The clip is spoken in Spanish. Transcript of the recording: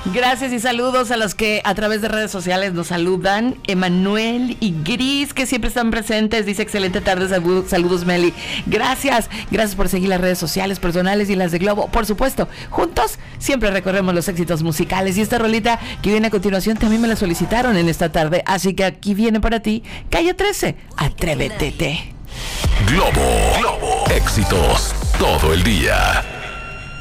Gracias y saludos a los que a través de redes sociales nos saludan. Emanuel y Gris, que siempre están presentes. Dice, excelente tarde, saludos Meli. Gracias por seguir las redes sociales personales y las de Globo. Por supuesto, juntos siempre recorremos los éxitos musicales. Y esta rolita que viene a continuación también me la solicitaron en esta tarde. Así que aquí viene para ti, Calle 13, Atrévete. Globo, éxitos todo el día.